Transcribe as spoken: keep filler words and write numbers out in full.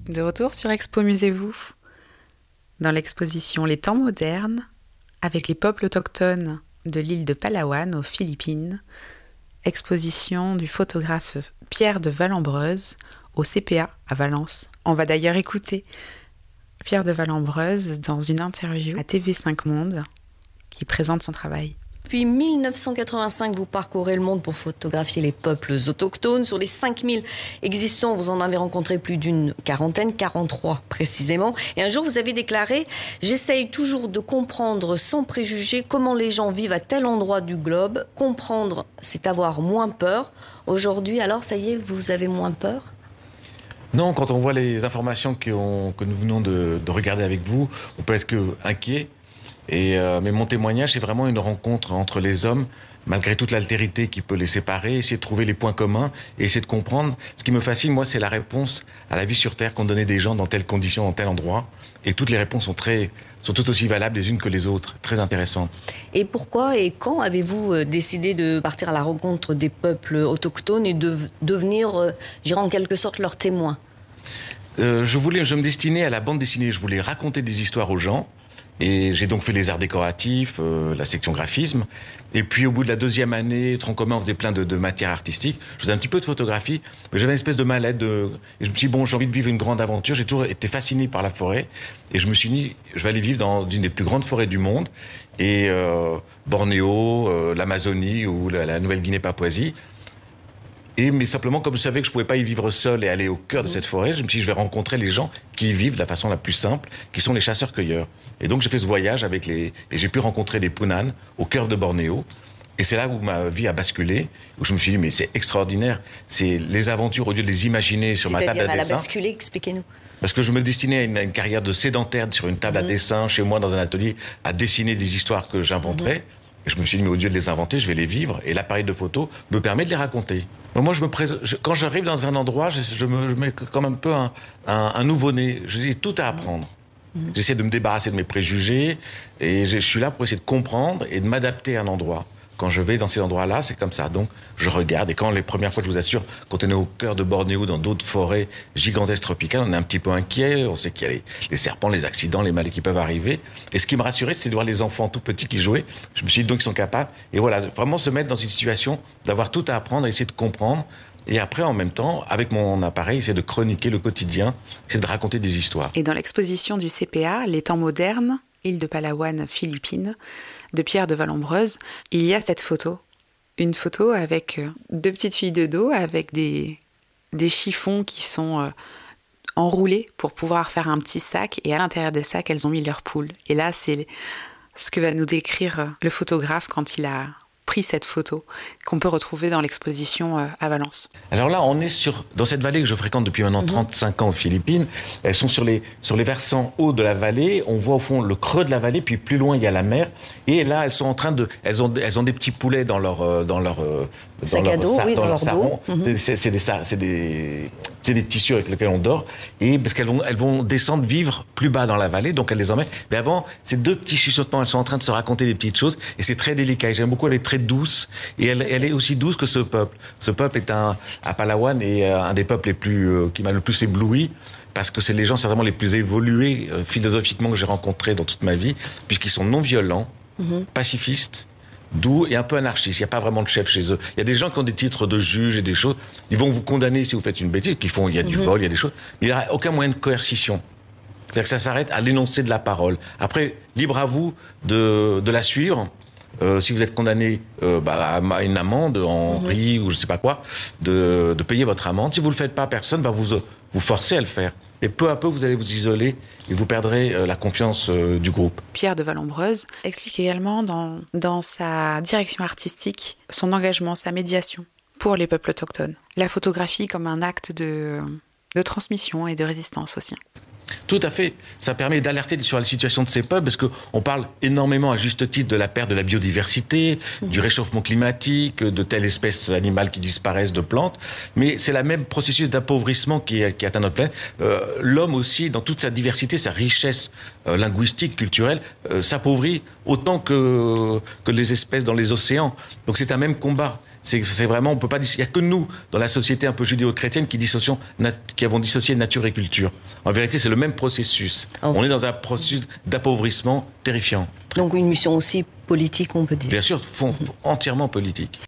De retour sur Expo Musez-vous, dans l'exposition Les temps modernes, avec les peuples autochtones de l'île de Palawan aux Philippines, exposition du photographe Pierre de Valambreuse au C P A à Valence. On va d'ailleurs écouter Pierre de Valambreuse dans une interview à T V cinq Monde qui présente son travail. Depuis mille neuf cent quatre-vingt-cinq, vous parcourez le monde pour photographier les peuples autochtones. Sur les cinq mille existants, vous en avez rencontré plus d'une quarantaine, quarante-trois précisément. Et un jour, vous avez déclaré « J'essaye toujours de comprendre sans préjugés comment les gens vivent à tel endroit du globe. Comprendre, c'est avoir moins peur. » Aujourd'hui, alors, ça y est, vous avez moins peur ? Non, quand on voit les informations que, on, que nous venons de, de regarder avec vous, on peut être que inquiet. Et, euh, mais mon témoignage, c'est vraiment une rencontre entre les hommes, malgré toute l'altérité qui peut les séparer, essayer de trouver les points communs et essayer de comprendre. Ce qui me fascine, moi, c'est la réponse à la vie sur Terre qu'ont donné des gens dans telles conditions, dans tel endroit. Et toutes les réponses sont, très, sont toutes aussi valables les unes que les autres, très intéressantes. Et pourquoi et quand avez-vous décidé de partir à la rencontre des peuples autochtones et de devenir, euh, je dirais en quelque sorte, leurs témoins ? euh, je, voulais, je me destinais à la bande dessinée, je voulais raconter des histoires aux gens. Et j'ai donc fait les arts décoratifs, euh, la section graphisme. Et puis au bout de la deuxième année, tronc commun, on faisait plein de, de matières artistiques. Je faisais un petit peu de photographie, mais j'avais une espèce de mal-être. De... Et je me suis dit, bon, j'ai envie de vivre une grande aventure. J'ai toujours été fasciné par la forêt. Et je me suis dit, je vais aller vivre dans une des plus grandes forêts du monde. Et euh, Bornéo, euh, l'Amazonie ou la, la Nouvelle-Guinée-Papouasie. Et, mais simplement, comme je savais que je ne pouvais pas y vivre seul et aller au cœur de cette forêt, je me suis dit, je vais rencontrer les gens qui y vivent de la façon la plus simple, qui sont les chasseurs-cueilleurs. Et donc, j'ai fait ce voyage avec les... Et j'ai pu rencontrer les Punan au cœur de Bornéo. Et c'est là où ma vie a basculé, où je me suis dit, mais c'est extraordinaire. C'est les aventures, au lieu de les imaginer sur ma table à dessin. C'est-à-dire, elle a basculé, expliquez-nous. Parce que je me destinais à une, à une carrière de sédentaire sur une table mmh. à dessin, chez moi, dans un atelier, à dessiner des histoires que j'inventerais. Mmh. Et je me suis dit, mais au lieu de les inventer, je vais les vivre. Et l'appareil de photo me permet de les raconter. Moi, je me pré... je... quand j'arrive dans un endroit, je, je me je mets comme un peu un, un, un nouveau-né. J'ai tout à apprendre. Mmh. J'essaie de me débarrasser de mes préjugés. Et je suis là pour essayer de comprendre et de m'adapter à un endroit. Quand je vais dans ces endroits-là, c'est comme ça. Donc, je regarde. Et quand les premières fois, je vous assure, quand on est au cœur de Bornéo, dans d'autres forêts gigantesques tropicales, on est un petit peu inquiet. On sait qu'il y a les, les serpents, les accidents, les maladies qui peuvent arriver. Et ce qui me rassurait, c'est de voir les enfants tout petits qui jouaient. Je me suis dit, donc, ils sont capables. Et voilà, vraiment se mettre dans une situation d'avoir tout à apprendre, essayer de comprendre. Et après, en même temps, avec mon appareil, essayer de chroniquer le quotidien, essayer de raconter des histoires. Et dans l'exposition du C P A, Les temps modernes, île de Palawan, Philippines, de Pierre de Valambreuse, il y a cette photo. Une photo avec deux petites filles de dos, avec des, des chiffons qui sont euh, enroulés pour pouvoir faire un petit sac. Et à l'intérieur des sacs, elles ont mis leurs poules. Et là, c'est ce que va nous décrire le photographe quand il a pris cette photo, qu'on peut retrouver dans l'exposition à Valence. Alors là, on est sur, dans cette vallée que je fréquente depuis maintenant trente-cinq ans aux Philippines. Elles sont sur les, sur les versants hauts de la vallée. On voit au fond le creux de la vallée, puis plus loin, il y a la mer. Et là, elles sont en train de... Elles ont, elles ont des petits poulets dans leur... Dans leur sac à dos, oui, dans, dans leur sarron. dos. Mm-hmm. C'est, c'est, des, c'est, des, c'est des tissus avec lesquels on dort. Et parce qu'elles vont, elles vont descendre, vivre plus bas dans la vallée, donc elles les emmènent. Mais avant, ces deux petits chuchotements, elles sont en train de se raconter des petites choses. Et c'est très délicat. Et j'aime beaucoup, elle est très douce. Et elle, elle est aussi douce que ce peuple. Ce peuple est un, à Palawan, est un des peuples les plus, euh, qui m'a le plus ébloui. Parce que c'est les gens certainement les plus évolués euh, philosophiquement que j'ai rencontrés dans toute ma vie. Puisqu'ils sont non violents, mm-hmm. pacifistes, doux et un peu anarchistes. Il n'y a pas vraiment de chef chez eux. Il y a des gens qui ont des titres de juges et des choses. Ils vont vous condamner si vous faites une bêtise. Qu'ils font, il y a du mm-hmm. vol, il y a des choses. Mais il n'y a aucun moyen de coercition. C'est-à-dire que ça s'arrête à l'énoncé de la parole. Après, libre à vous de, de la suivre. Euh, si vous êtes condamné euh, bah, à une amende en mm-hmm. riz ou je ne sais pas quoi, de, de payer votre amende. Si vous ne le faites pas, personne va vous, vous forcer à le faire. Et peu à peu, vous allez vous isoler et vous perdrez euh, la confiance euh, du groupe. Pierre de Valambreuse explique également dans, dans sa direction artistique son engagement, sa médiation pour les peuples autochtones. La photographie comme un acte de, de transmission et de résistance aussi. Tout à fait. Ça permet d'alerter sur la situation de ces peuples parce qu'on parle énormément à juste titre de la perte de la biodiversité, mmh. du réchauffement climatique, de telles espèces animales qui disparaissent, de plantes. Mais c'est le même processus d'appauvrissement qui, qui atteint notre planète. Euh, l'homme aussi, dans toute sa diversité, sa richesse euh, linguistique, culturelle, euh, s'appauvrit autant que, que les espèces dans les océans. Donc c'est un même combat. C'est, c'est vraiment, on peut pas, il y a que nous, dans la société un peu judéo-chrétienne, qui dissocions, qui avons dissocié nature et culture. En vérité, c'est le même processus. On est dans un processus d'appauvrissement terrifiant. Donc une mission aussi politique, on peut dire. Bien sûr, fond, entièrement politique.